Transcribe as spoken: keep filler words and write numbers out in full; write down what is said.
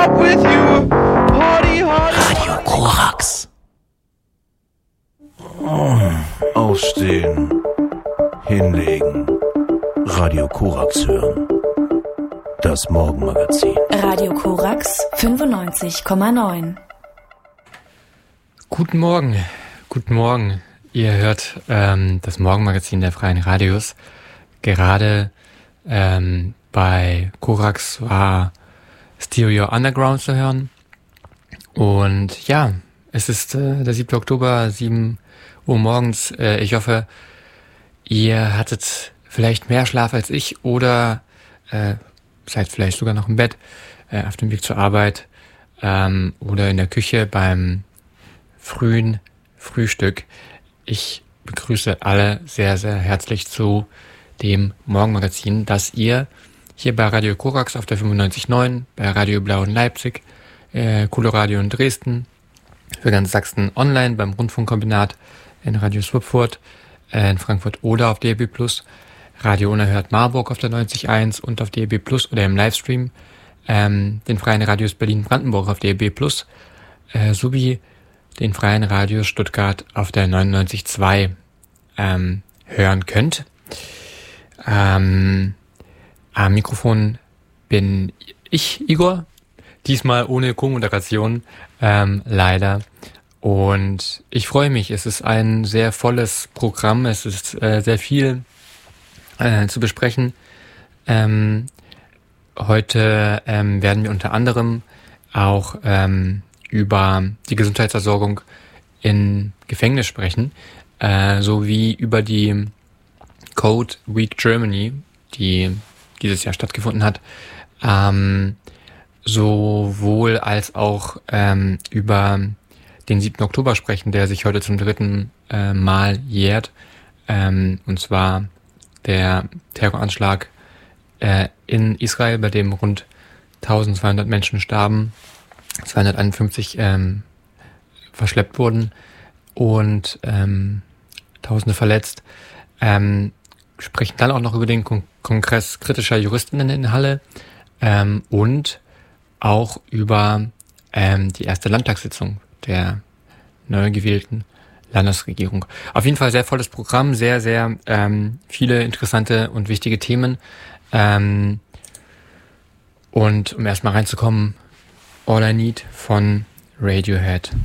up with you. Party hard. Radio Korax. Aufstehen. Hinlegen. Radio Korax hören. Das Morgenmagazin. Radio Korax fünfundneunzig Komma neun. Guten Morgen, guten Morgen. Ihr hört ähm, das Morgenmagazin der Freien Radios. Gerade ähm, bei Korax war Stereo Underground zu hören. Und ja, es ist äh, der siebte Oktober, sieben Uhr morgens. Äh, ich hoffe, ihr hattet vielleicht mehr Schlaf als ich oder äh, seid vielleicht sogar noch im Bett, äh, auf dem Weg zur Arbeit ähm, oder in der Küche beim frühen Frühstück. Ich begrüße alle sehr, sehr herzlich zu dem Morgenmagazin, das ihr hier bei Radio Korax auf der fünfundneunzig Komma neun, bei Radio Blau in Leipzig, äh, Coloradio in Dresden, für ganz Sachsen online beim Rundfunkkombinat, in Radio Swipfurt, äh, in Frankfurt oder auf D A B plus, Radio Unerhört Marburg auf der neunzig Komma eins und auf D A B plus oder im Livestream, ähm, den Freien Radios Berlin-Brandenburg auf D A B plus, äh, sowie den Freien Radios Stuttgart auf der neunundneunzig Komma zwei ähm, hören könnt. Ähm, am Mikrofon bin ich, Igor, diesmal ohne Co-Moderation, ähm, leider. Und ich freue mich, es ist ein sehr volles Programm, es ist äh, sehr viel äh, zu besprechen. Ähm, heute ähm, werden wir unter anderem auch ähm, über die Gesundheitsversorgung in Gefängnis sprechen, äh, sowie über die Code Week Germany, die dieses Jahr stattgefunden hat, ähm, sowohl als auch ähm, über den siebten Oktober sprechen, der sich heute zum dritten äh, Mal jährt, ähm, und zwar der Terroranschlag äh, in Israel, bei dem rund eintausendzweihundert Menschen starben, zweihunderteinundfünfzig ähm, verschleppt wurden und ähm, Tausende verletzt. Ähm, sprechen dann auch noch über den Kon- Kongress kritischer Juristinnen in Halle ähm, und auch über ähm, die erste Landtagssitzung der neu gewählten Landesregierung. Auf jeden Fall sehr volles Programm, sehr, sehr ähm, viele interessante und wichtige Themen. Ähm, und um erstmal reinzukommen, All I Need von Radiohead.